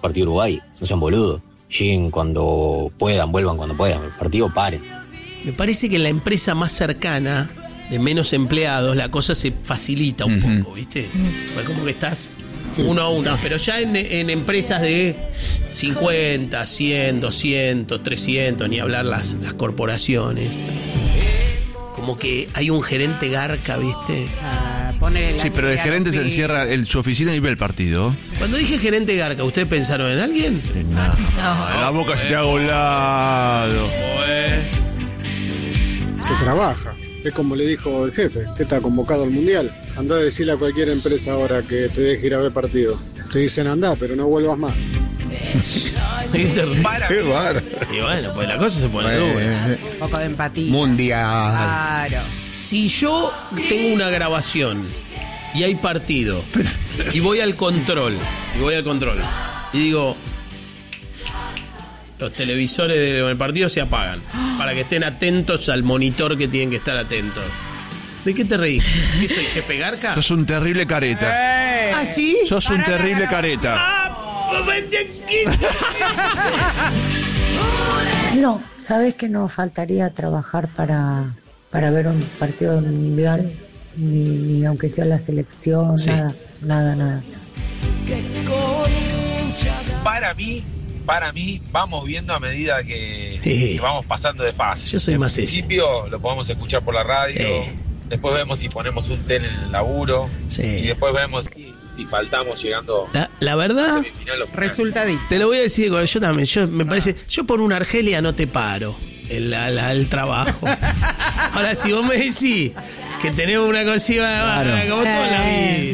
partido de Uruguay, no sean boludos. Lleguen cuando puedan, vuelvan cuando puedan, el partido paren. Me parece que en la empresa más cercana, de menos empleados, la cosa se facilita un poco, ¿viste? Pues como que estás uno a uno, pero ya en empresas de 50, 100, 200, 300, ni hablar las corporaciones, como que hay un gerente garca, ¿viste? Sí, pero el gerente se encierra en su oficina y ve el partido. Cuando dije gerente garca, ¿ustedes pensaron en alguien? No. La boca se te haga a un lado. Se trabaja. Es como le dijo el jefe, que está convocado al Mundial. Andá a decirle a cualquier empresa ahora que te deje ir a ver partido. Te dicen andá, pero no vuelvas más. Qué bárbaro. Y bueno, pues la cosa se pone dura. Un poco de empatía. Mundial. Claro. Si yo tengo una grabación y hay partido y voy al control y digo, los televisores del partido se apagan para que estén atentos al monitor que tienen que estar atentos. ¿De qué te reís? ¿Qué soy, jefe garca? Sos un terrible careta. ¿Ah, sí? Sos un terrible careta. No, ¿sabes que no faltaría trabajar para ver un partido mundial? Ni aunque sea la selección, Sí. nada. Para mí, vamos viendo a medida que Sí. vamos pasando de fase. Yo soy más Al ese. principio lo podemos escuchar por la radio, Sí. después vemos si ponemos un tele en el laburo, Sí. y después vemos si faltamos llegando La verdad, a semifinal o final. Resultadista. te lo voy a decir, yo también, me parece, yo por una Argelia no te paro el trabajo. Ahora, si vos me decís que tenemos una cosilla como toda la vida.